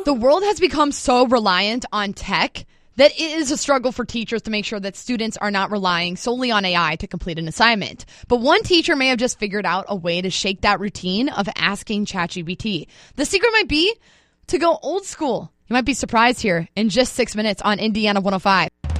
The world has become so reliant on tech that it is a struggle for teachers to make sure that students are not relying solely on AI to complete an assignment. But one teacher may have just figured out a way to shake that routine of asking ChatGPT. The secret might be to go old school. You might be surprised here in just 6 minutes on Indiana 105.